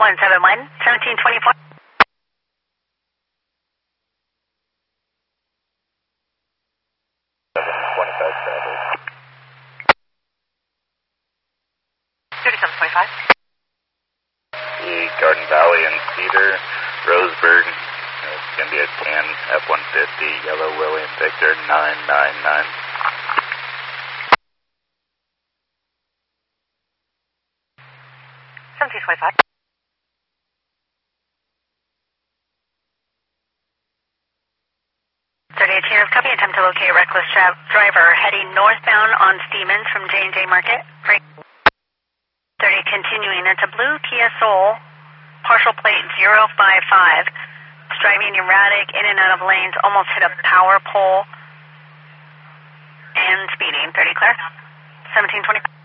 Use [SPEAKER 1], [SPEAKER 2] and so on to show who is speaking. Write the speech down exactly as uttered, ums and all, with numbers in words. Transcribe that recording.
[SPEAKER 1] one seven one, seventeen twenty-four.
[SPEAKER 2] twenty-five traffic.
[SPEAKER 1] thirty-seven twenty-five.
[SPEAKER 2] The Garden Valley and Cedar, Roseburg. It's going to be a tan F one fifty, Yellow William Victor nine nine nine.
[SPEAKER 1] seventeen twenty-five. thirty-eight Sheriff, copy. Attempt to locate reckless tra- driver heading northbound on Stevens from J and J Market. Right. thirty continuing into blue Kia Soul, partial plate zero five five. It's driving erratic, in and out of lanes, almost hit a power pole, and speeding. thirty clear. seventeen twenty-five.